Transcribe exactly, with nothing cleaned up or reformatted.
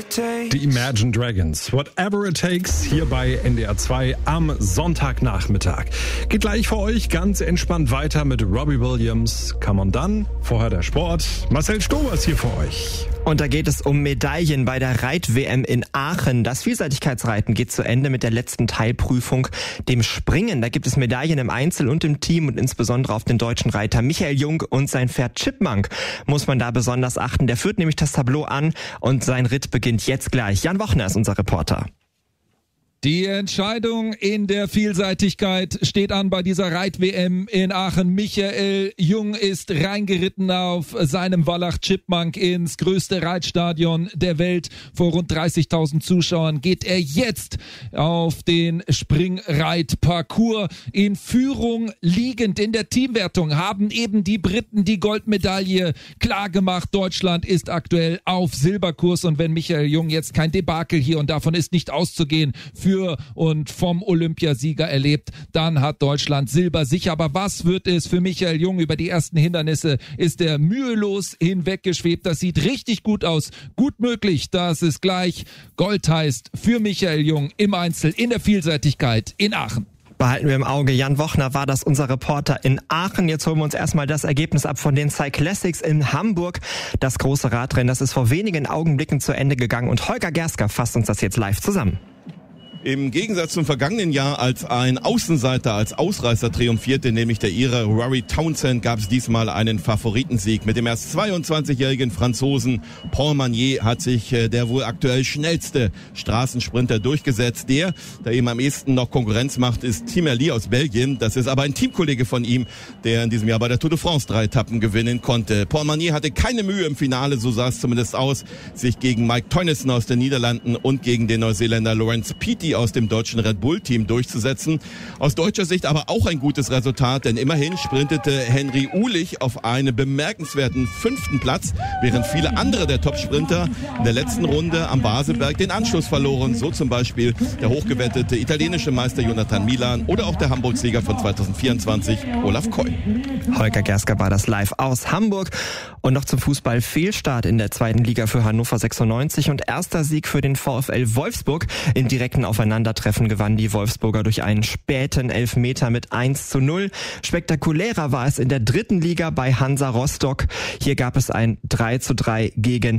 Die Imagine Dragons, Whatever It Takes, hier bei N D R zwei am Sonntagnachmittag. Geht gleich für euch ganz entspannt weiter mit Robbie Williams, Come On Done, vorher der Sport. Marcel Stobers hier für euch. Und da geht es um Medaillen bei der Reit-W M in Aachen. Das Vielseitigkeitsreiten geht zu Ende mit der letzten Teilprüfung, dem Springen. Da gibt es Medaillen im Einzel und im Team und insbesondere auf den deutschen Reiter Michael Jung und sein Pferd Chipmunk muss man da besonders achten. Der führt nämlich das Tableau an und sein Ritt beginnt jetzt gleich. Jan Wochner ist unser Reporter. Die Entscheidung in der Vielseitigkeit steht an bei dieser Reit-W M in Aachen. Michael Jung ist reingeritten auf seinem Wallach Chipmunk ins größte Reitstadion der Welt. Vor rund dreißigtausend Zuschauern geht er jetzt auf den Springreitparcours. In Führung liegend in der Teamwertung haben eben die Briten die Goldmedaille klar gemacht. Deutschland ist aktuell auf Silberkurs und wenn Michael Jung jetzt kein Debakel hier und davon ist nicht auszugehen, für und vom Olympiasieger erlebt, dann hat Deutschland Silber sicher. Aber was wird es für Michael Jung? Über die ersten Hindernisse ist er mühelos hinweggeschwebt. Das sieht richtig gut aus. Gut möglich, dass es gleich Gold heißt für Michael Jung im Einzel in der Vielseitigkeit in Aachen. Behalten wir im Auge. Jan Wochner war das unser Reporter in Aachen. Jetzt holen wir uns erstmal das Ergebnis ab von den Cyclassics in Hamburg. Das große Radrennen, das ist vor wenigen Augenblicken zu Ende gegangen und Holger Gersker fasst uns das jetzt live zusammen. Im Gegensatz zum vergangenen Jahr, als ein Außenseiter, als Ausreißer triumphierte, nämlich der Ire Rory Townsend, gab es diesmal einen Favoritensieg. Mit dem erst zweiundzwanzigjährigen Franzosen Paul Magnier hat sich äh, der wohl aktuell schnellste Straßensprinter durchgesetzt. Der, der ihm am ehesten noch Konkurrenz macht, ist Tim Merlier aus Belgien. Das ist aber ein Teamkollege von ihm, der in diesem Jahr bei der Tour de France drei Etappen gewinnen konnte. Paul Magnier hatte keine Mühe im Finale, so sah es zumindest aus, sich gegen Mike Teunissen aus den Niederlanden und gegen den Neuseeländer Lawrence Peaty aus dem deutschen Red Bull-Team durchzusetzen. Aus deutscher Sicht aber auch ein gutes Resultat, denn immerhin sprintete Henry Uhlich auf einen bemerkenswerten fünften Platz, während viele andere der Top-Sprinter in der letzten Runde am Baselberg den Anschluss verloren. So zum Beispiel der hochgewettete italienische Meister Jonathan Milan oder auch der Hamburg-Sieger von zweitausendvierundzwanzig, Olaf Koy. Holger Gersker war das live aus Hamburg. Und noch zum Fußball: Fehlstart in der zweiten Liga für Hannover sechsundneunzig und erster Sieg für den VfL Wolfsburg. In direkten Aufeinandertreffen gewannen die Wolfsburger durch einen späten Elfmeter mit eins zu null. Spektakulärer war es in der dritten Liga bei Hansa Rostock. Hier gab es ein drei zu drei gegen